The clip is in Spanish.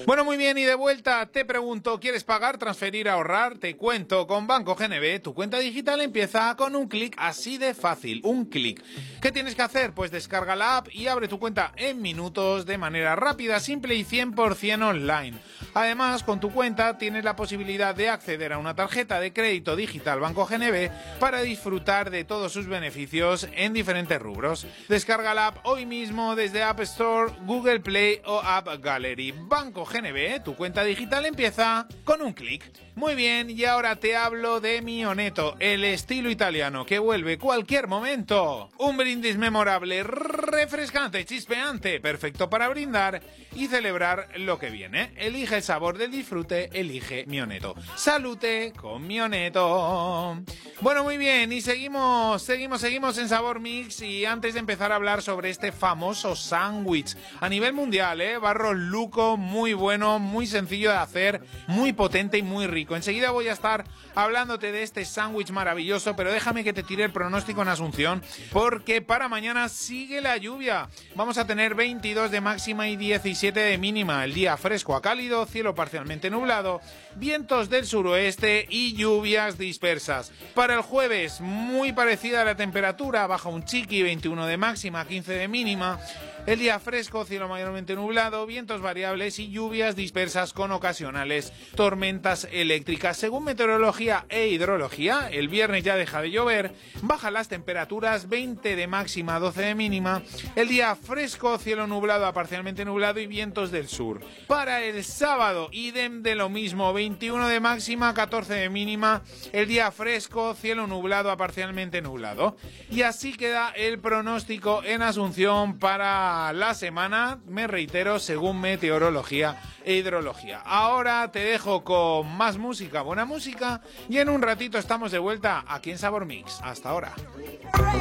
Bueno, muy bien, y de vuelta te pregunto, ¿quieres pagar, transferir, ahorrar? Te cuento, con Banco GNB tu cuenta digital empieza con un clic, así de fácil, un clic. ¿Qué tienes que hacer? Pues descarga la app y abre tu cuenta en minutos de manera rápida, simple y 100% online. Además, con tu cuenta tienes la posibilidad de acceder a una tarjeta de crédito digital Banco GNB para disfrutar de todos sus beneficios en diferentes rubros. Descarga la app hoy mismo desde App Store, Google Play o App Gallery. Banco GNB, tu cuenta digital empieza con un clic. Muy bien, y ahora te hablo de Mioneto, el estilo italiano que vuelve cualquier momento. Un brindis memorable, refrescante, chispeante, perfecto para brindar y celebrar lo que viene. Elige el sabor del disfrute, elige Mioneto. Salute con Mioneto. Bueno, muy bien, y seguimos en Sabor Mix, y antes de empezar a hablar sobre este famoso sándwich a nivel mundial, Barros Luco, muy bueno, muy sencillo de hacer, muy potente y muy rico. Enseguida voy a estar hablándote de este sándwich maravilloso, pero déjame que te tire el pronóstico en Asunción, porque para mañana sigue la lluvia. Vamos a tener 22 de máxima y 17 de mínima. El día fresco a cálido, cielo parcialmente nublado, vientos del suroeste y lluvias dispersas. Para el jueves, muy parecida a la temperatura, baja un chiqui, 21 de máxima, 15 de mínima. El día fresco, cielo mayormente nublado, vientos variables y lluvias dispersas con ocasionales tormentas eléctricas. Según meteorología e hidrología, el viernes ya deja de llover, bajan las temperaturas, 20 de máxima, 12 de mínima. El día fresco, cielo nublado a parcialmente nublado y vientos del sur. Para el sábado, idem de lo mismo, 21 de máxima, 14 de mínima. El día fresco, cielo nublado a parcialmente nublado. Y así queda el pronóstico en Asunción para la semana, me reitero, según meteorología e hidrología. Ahora te dejo con más música, buena música, y en un ratito estamos de vuelta aquí en Sabor Mix. Hasta ahora.